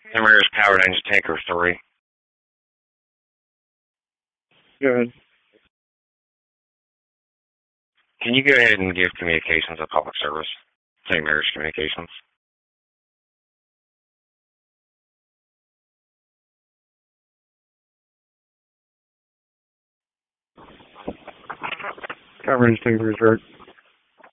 Emirates Powered Engine Tanker 3. Go ahead. Can you go ahead and give communications a public service? St. Mary's Communications. Power Engine Tanker is right.